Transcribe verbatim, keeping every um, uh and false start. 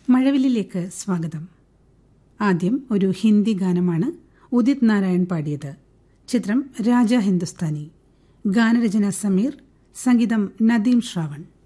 മഴവില്ലിലേക്ക് സ്വാഗതം. ആദ്യം ഒരു ഹിന്ദി ഗാനമാണ് ഉദിത് നാരായൺ പാടിയത്. ചിത്രം രാജ ഹിന്ദുസ്ഥാനി. ഗാനരചന സമീർ, സംഗീതം നദീം ശ്രാവൺ.